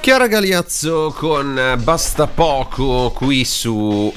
Chiara Galeazzo con Basta Poco qui su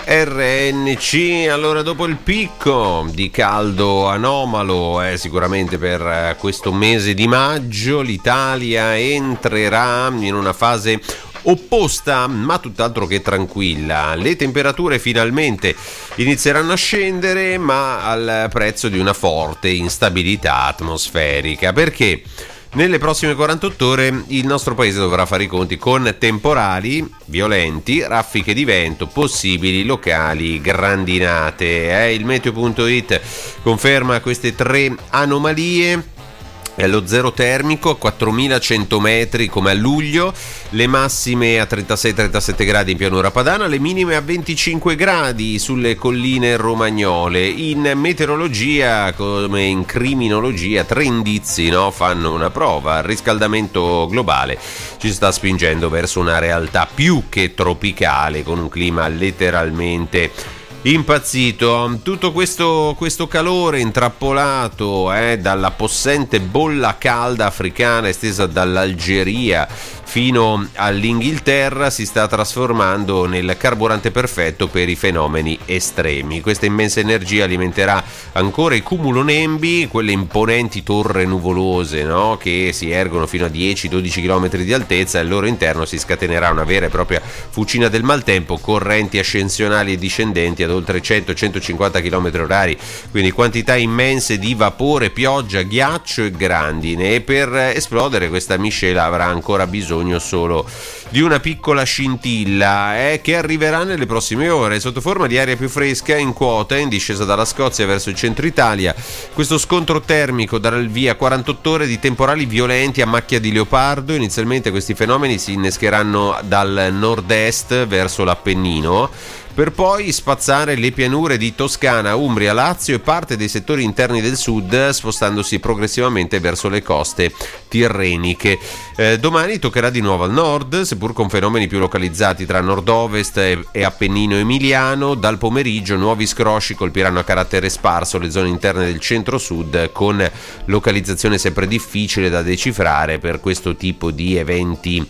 RNC. Allora, dopo il picco di caldo anomalo sicuramente per questo mese di maggio, l'Italia entrerà in una fase opposta, ma tutt'altro che tranquilla. Le temperature finalmente inizieranno a scendere, ma al prezzo di una forte instabilità atmosferica, perché nelle prossime 48 ore il nostro paese dovrà fare i conti con temporali violenti, raffiche di vento, possibili locali grandinate. Il meteo.it conferma queste tre anomalie. Lo zero termico a 4100 metri come a luglio, le massime a 36-37 gradi in pianura padana, le minime a 25 gradi sulle colline romagnole. In meteorologia come in criminologia tre indizi fanno una prova: il riscaldamento globale ci sta spingendo verso una realtà più che tropicale, con un clima letteralmente impazzito. Tutto questo calore intrappolato dalla possente bolla calda africana estesa dall'Algeria fino all'Inghilterra si sta trasformando nel carburante perfetto per i fenomeni estremi. Questa immensa energia alimenterà ancora i cumulonembi, quelle imponenti torre nuvolose che si ergono fino a 10-12 km di altezza, e al loro interno si scatenerà una vera e propria fucina del maltempo, correnti ascensionali e discendenti ad oltre 100-150 km orari, quindi quantità immense di vapore, pioggia, ghiaccio e grandine, e per esplodere questa miscela avrà ancora bisogno solo di una piccola scintilla che arriverà nelle prossime ore sotto forma di aria più fresca in quota in discesa dalla Scozia verso il centro Italia. Questo scontro termico darà il via a 48 ore di temporali violenti a macchia di leopardo. Inizialmente questi fenomeni si innescheranno dal nord-est verso l'Appennino, per poi spazzare le pianure di Toscana, Umbria, Lazio e parte dei settori interni del sud, spostandosi progressivamente verso le coste tirreniche. Domani toccherà di nuovo al nord, seppur con fenomeni più localizzati tra nord-ovest e Appennino emiliano. Dal pomeriggio nuovi scrosci colpiranno a carattere sparso le zone interne del centro-sud, con localizzazione sempre difficile da decifrare per questo tipo di eventi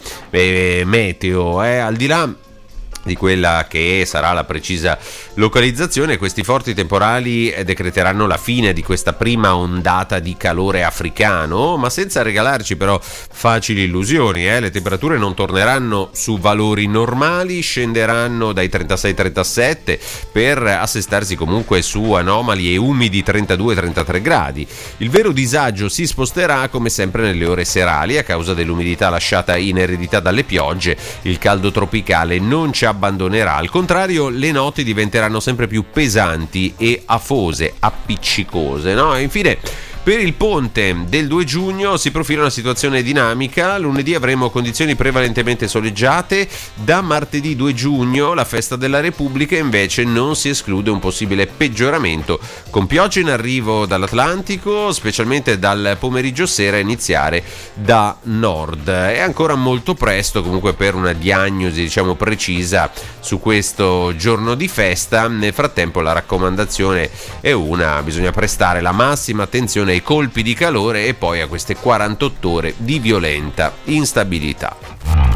meteo. Al di là di quella che sarà la precisa localizzazione, questi forti temporali decreteranno la fine di questa prima ondata di calore africano, ma senza regalarci però facili illusioni. Le temperature non torneranno su valori normali, scenderanno dai 36-37 per assestarsi comunque su anomali e umidi 32-33 gradi. Il vero disagio si sposterà come sempre nelle ore serali a causa dell'umidità lasciata in eredità dalle piogge. Il caldo tropicale non ci abbandonerà, al contrario le notti diventeranno sempre più pesanti e afose, appiccicose. E infine, per il ponte del 2 giugno si profila una situazione dinamica. Lunedì avremo condizioni prevalentemente soleggiate. Da martedì 2 giugno, la festa della Repubblica, invece non si esclude un possibile peggioramento, con piogge in arrivo dall'Atlantico, specialmente dal pomeriggio sera a iniziare da nord. È ancora molto presto comunque per una diagnosi precisa su questo giorno di festa. Nel frattempo la raccomandazione è bisogna prestare la massima attenzione ai colpi di calore e poi a queste 48 ore di violenta instabilità.